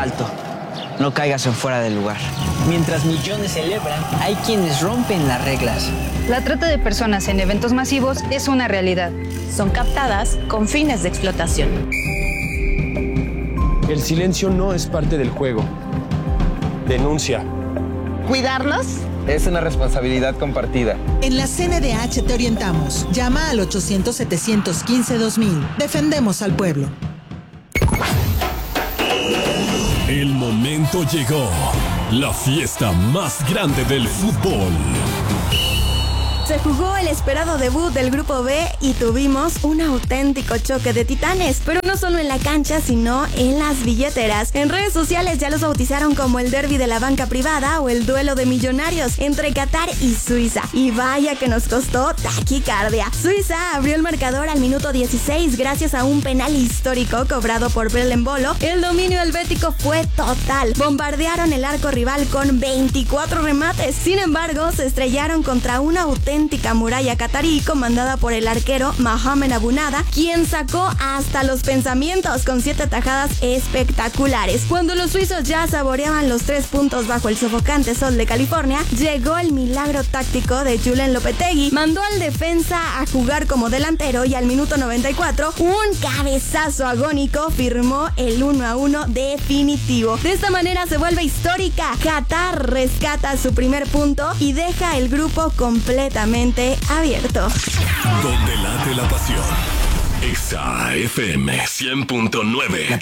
Alto, no caigas en fuera del lugar. Mientras millones celebran, hay quienes rompen las reglas. La trata de personas en eventos masivos es una realidad. Son captadas con fines de explotación. El silencio no es parte del juego. Denuncia. ¿Cuidarnos? Es una responsabilidad compartida. En la CNDH te orientamos. Llama al 800-715-2000. Defendemos al pueblo. El momento llegó. La fiesta más grande del fútbol. Se jugó el esperado debut del Grupo B y tuvimos un auténtico choque de titanes, pero no solo en la cancha, sino en las billeteras. En redes sociales ya los bautizaron como el derbi de la banca privada o el duelo de millonarios entre Qatar y Suiza. Y vaya que nos costó taquicardia. Suiza abrió el marcador al minuto 16 gracias a un penal histórico cobrado por Belén Bolo. El dominio helvético fue total. Bombardearon el arco rival con 24 remates. Sin embargo, se estrellaron contra una auténtica muralla catarí comandada por el arquero Mohamed Abunada, quien sacó hasta los pensamientos con 7 atajadas espectaculares. Cuando los suizos ya saboreaban los 3 puntos bajo el sofocante sol de California, llegó el milagro táctico de Julen Lopetegui. Mandó al defensa a jugar como delantero y al minuto 94, un cabezazo agónico firmó el 1-1 definitivo. De esta manera se vuelve histórica. Qatar rescata su primer punto y deja el grupo completamente abierto. Donde late la pasión. Exa FM 100.9.